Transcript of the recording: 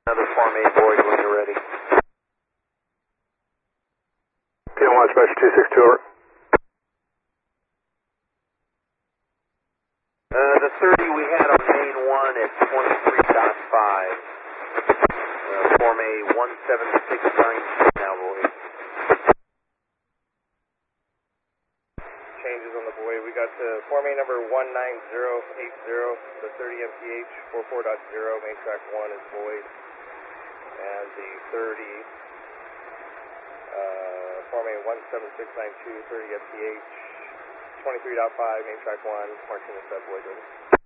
Another Form A void when you're ready. PM1 Special 262 over. The 30 we had on main 1 at 23.5. Form A 17692 now, void. Changes on the void. We got Form A number 19080, the 30 MPH 44.0, main track 1 is void. And the 30, Form A 17692, 30 MPH 23.5, main track 1, Martinez said void.